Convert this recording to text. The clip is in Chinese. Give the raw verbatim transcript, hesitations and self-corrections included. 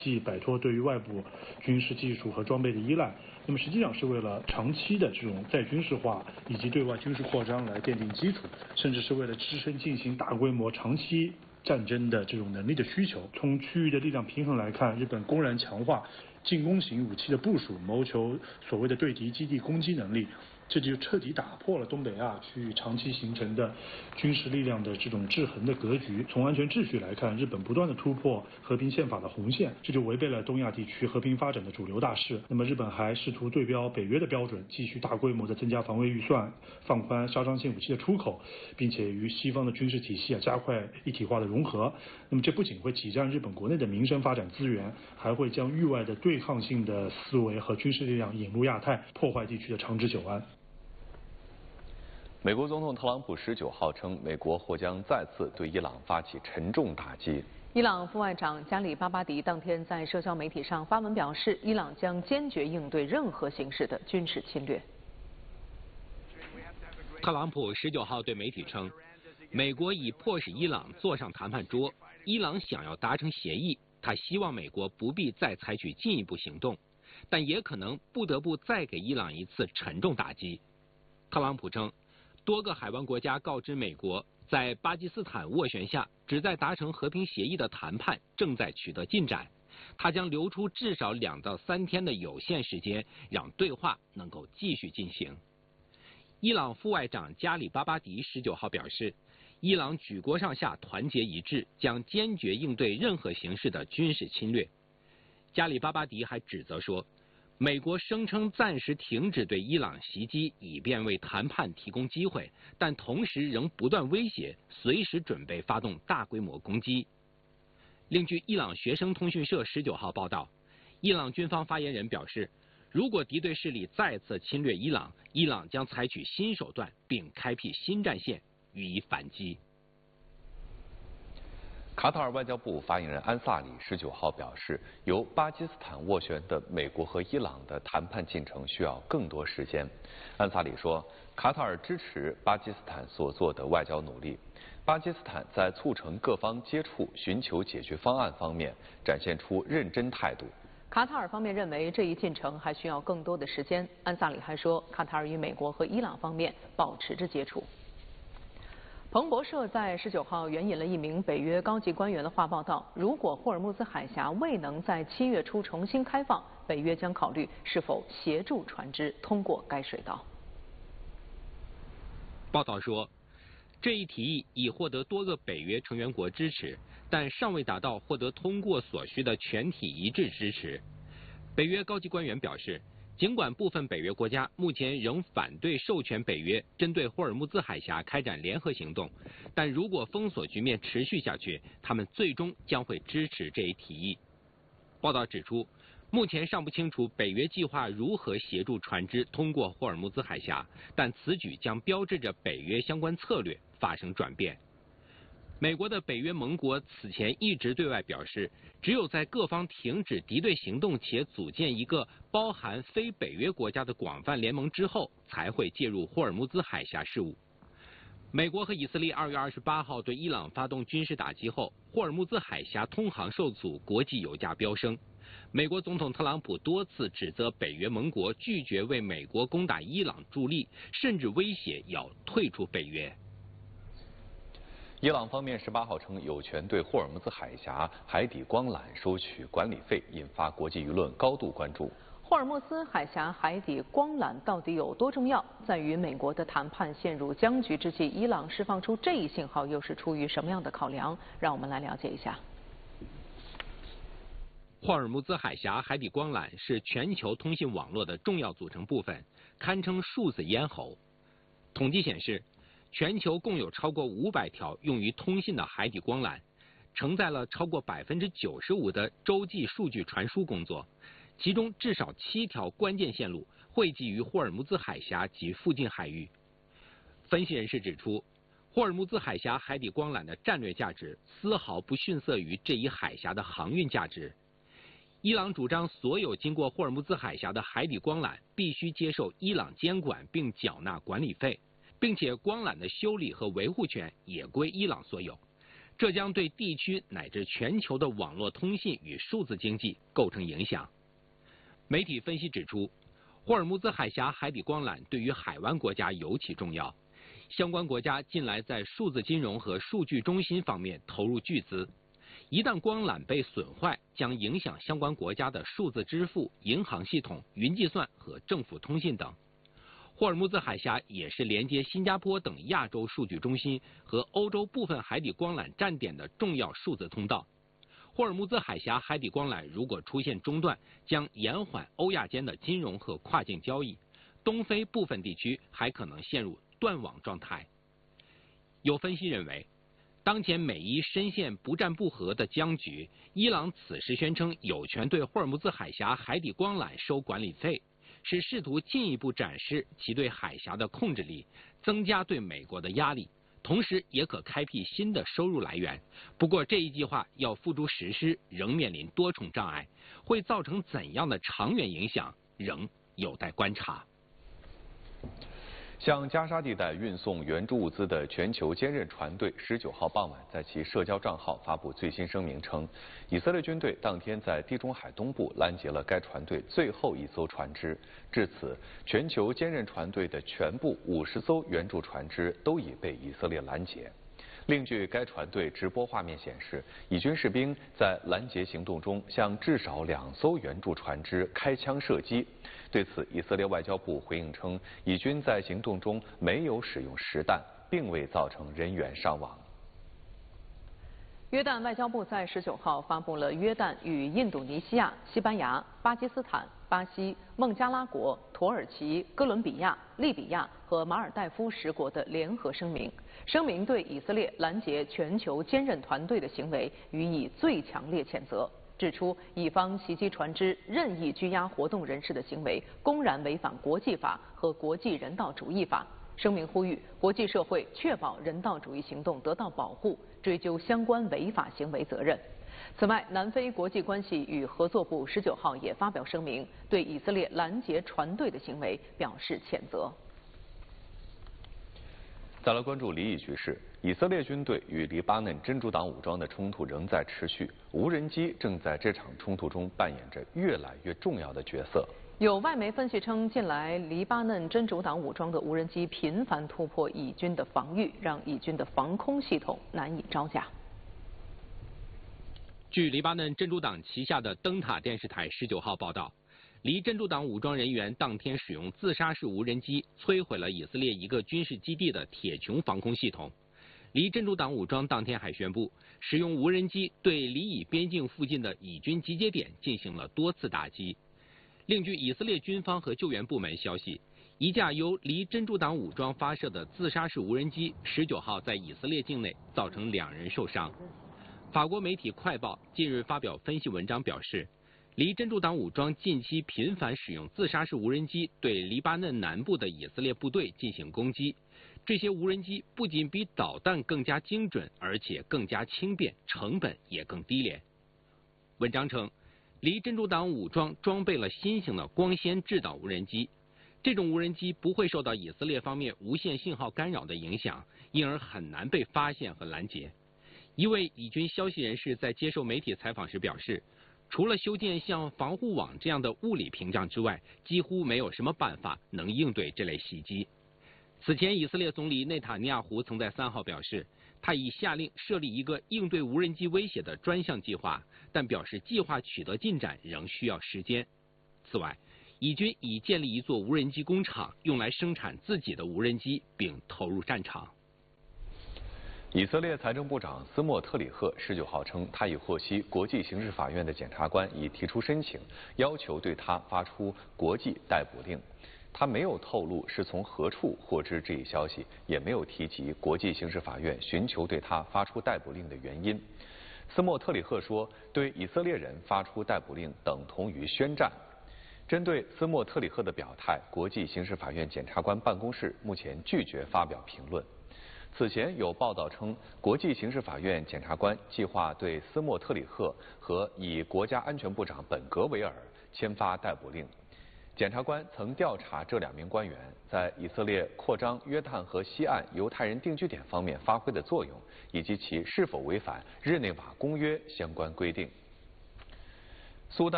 即摆脱对于外部军事技术和装备的依赖。那么实际上是为了长期的这种再军事化以及对外军事扩张来奠定基础，甚至是为了支撑进行大规模长期战争的这种能力的需求。从区域的力量平衡来看，日本公然强化进攻型武器的部署，谋求所谓的对敌基地攻击能力。这就彻底打破了东北亚区域长期形成的军事力量的这种制衡的格局。从安全秩序来看，日本不断的突破和平宪法的红线，这就违背了东亚地区和平发展的主流大势。那么日本还试图对标北约的标准，继续大规模的增加防卫预算，放宽杀伤性武器的出口，并且与西方的军事体系啊加快一体化的融合。那么这不仅会挤占日本国内的民生发展资源，还会将域外的对抗性的思维和军事力量引入亚太，破坏地区的长治久安。 美国总统特朗普十九号称，美国或将再次对伊朗发起沉重打击。 伊朗副外长加里巴巴迪当天在社交媒体上发文表示，伊朗将坚决应对任何形式的军事侵略。 特朗普十九号对媒体称，美国已迫使伊朗坐上谈判桌，伊朗想要达成协议，他希望美国不必再采取进一步行动，但也可能不得不再给伊朗一次沉重打击。特朗普称，多个海湾国家告知美国，在巴基斯坦斡旋下旨在达成和平协议的谈判正在取得进展，他将留出至少两到三天的有限时间，让对话能够继续进行。伊朗副外长加里巴巴迪十九号表示，伊朗举国上下团结一致，将坚决应对任何形式的军事侵略。加里巴巴迪还指责说，美国声称暂时停止对伊朗袭击，以便为谈判提供机会，但同时仍不断威胁，随时准备发动大规模攻击。另据伊朗学生通讯社十九号报道，伊朗军方发言人表示，如果敌对势力再次侵略伊朗，伊朗将采取新手段，并开辟新战线予以反击。 卡塔尔外交部发言人安萨里十九号表示，由巴基斯坦斡旋的美国和伊朗的谈判进程需要更多时间。安萨里说，卡塔尔支持巴基斯坦所做的外交努力，巴基斯坦在促成各方接触、寻求解决方案方面展现出认真态度。 卡塔尔方面认为这一进程还需要更多的时间。安萨里还说，卡塔尔与美国和伊朗方面保持着接触。彭博社在十九号援引了一名北约高级官员的话报道，如果霍尔木兹海峡未能在七月初重新开放，北约将考虑是否协助船只通过该水道。 报道说，这一提议已获得多个北约成员国支持，但尚未达到获得通过所需的全体一致支持。北约高级官员表示，尽管部分北约国家目前仍反对授权北约针对霍尔木兹海峡开展联合行动，但如果封锁局面持续下去，他们最终将会支持这一提议。报道指出，目前尚不清楚北约计划如何协助船只通过霍尔木兹海峡，但此举将标志着北约相关策略发生转变。美国的北约盟国此前一直对外表示，只有在各方停止敌对行动且组建一个包含非北约国家的广泛联盟之后，才会介入霍尔木兹海峡事务。美国和以色列二月二十八号对伊朗发动军事打击后，霍尔木兹海峡通航受阻，国际油价飙升。美国总统特朗普多次指责北约盟国拒绝为美国攻打伊朗助力，甚至威胁要退出北约。 伊朗方面十八号称有权对霍尔木兹海峡海底光缆收取管理费，引发国际舆论高度关注。 霍尔木兹海峡海底光缆到底有多重要？在与美国的谈判陷入僵局之际，伊朗释放出这一信号又是出于什么样的考量？让我们来了解一下。 霍尔木兹海峡海底光缆是全球通信网络的重要组成部分，堪称数字咽喉。统计显示，全球共有超过五百条用于通信的海底光缆，承载了超过百分之九十五的洲际数据传输工作，其中至少七条关键线路汇集于霍尔木兹海峡及附近海域。分析人士指出，霍尔木兹海峡海底光缆的战略价值丝毫不逊色于这一海峡的航运价值。伊朗主张所有经过霍尔木兹海峡的海底光缆必须接受伊朗监管并缴纳管理费，并且光缆的修理和维护权也归伊朗所有。 这将对地区乃至全球的网络通信与数字经济构成影响。媒体分析指出，霍尔木兹海峡海底光缆对于海湾国家尤其重要，相关国家近来在数字金融和数据中心方面投入巨资。一旦光缆被损坏，将影响相关国家的数字支付、银行系统、云计算和政府通信等。霍尔木兹海峡也是连接新加坡等亚洲数据中心和欧洲部分海底光缆站点的重要数字通道。霍尔木兹海峡海底光缆如果出现中断，将延缓欧亚间的金融和跨境交易，东非部分地区还可能陷入断网状态。有分析认为，当前美伊深陷不战不和的僵局，伊朗此时宣称有权对霍尔木兹海峡海底光缆收管理费，是试图进一步展示其对海峡的控制力，增加对美国的压力，同时也可开辟新的收入来源。不过这一计划要付诸实施，仍面临多重障碍，会造成怎样的长远影响，仍有待观察。 向加沙地带运送援助物资的全球坚韧船队十九号傍晚在其社交账号发布最新声明称，以色列军队当天在地中海东部拦截了该船队最后一艘船只。至此，全球坚韧船队的全部五十艘援助船只都已被以色列拦截。另据该船队直播画面显示，以军士兵在拦截行动中向至少两艘援助船只开枪射击。对此，以色列外交部回应称，以军在行动中没有使用实弹，并未造成人员伤亡。 约旦外交部在十九号发布了约旦与印度尼西亚、西班牙、巴基斯坦、巴西、孟加拉国、土耳其、哥伦比亚、利比亚和马尔代夫十国的联合声明，声明对以色列拦截全球坚韧团队的行为予以最强烈谴责，指出以方袭击船只、任意拘押活动人士的行为公然违反国际法和国际人道主义法。声明呼吁国际社会确保人道主义行动得到保护，追究相关违法行为责任。此外，南非国际关系与合作部十九号也发表声明，对以色列拦截船队的行为表示谴责。 再来关注离异局势，以色列军队与黎巴嫩真主党武装的冲突仍在持续，无人机正在这场冲突中扮演着越来越重要的角色。 有外媒分析称，近来黎巴嫩真主党武装的无人机频繁突破以军的防御，让以军的防空系统难以招架。 据黎巴嫩真主党旗下的灯塔电视台十九号报道，黎真主党武装人员当天使用自杀式无人机摧毁了以色列一个军事基地的铁穹防空系统。黎真主党武装当天还宣布，使用无人机对黎以边境附近的以军集结点进行了多次打击。另据以色列军方和救援部门消息，一架由黎真主党武装发射的自杀式无人机十九号在以色列境内造成两人受伤。法国媒体快报近日发表分析文章表示，黎真主党武装近期频繁使用自杀式无人机对黎巴嫩南部的以色列部队进行攻击。这些无人机不仅比导弹更加精准，而且更加轻便，成本也更低廉。文章称，黎真主党武装装备了新型的光纤制导无人机，这种无人机不会受到以色列方面无线信号干扰的影响，因而很难被发现和拦截。一位以军消息人士在接受媒体采访时表示，除了修建像防护网这样的物理屏障之外，几乎没有什么办法能应对这类袭击。此前，以色列总理内塔尼亚胡曾在三号表示，他已下令设立一个应对无人机威胁的专项计划，但表示计划取得进展仍需要时间。此外，以军已建立一座无人机工厂，用来生产自己的无人机，并投入战场。 以色列财政部长斯莫特里赫十九号称，他已获悉国际刑事法院的检察官已提出申请，要求对他发出国际逮捕令。他没有透露是从何处获知这一消息，也没有提及国际刑事法院寻求对他发出逮捕令的原因。斯莫特里赫说，对以色列人发出逮捕令等同于宣战。针对斯莫特里赫的表态，国际刑事法院检察官办公室目前拒绝发表评论。此前有报道称，国际刑事法院检察官计划对斯莫特里赫和以国家安全部长本格维尔签发逮捕令。 检察官曾调查这两名官员在以色列扩张约旦河西岸犹太人定居点方面发挥的作用，以及其是否违反日内瓦公约相关规定。苏丹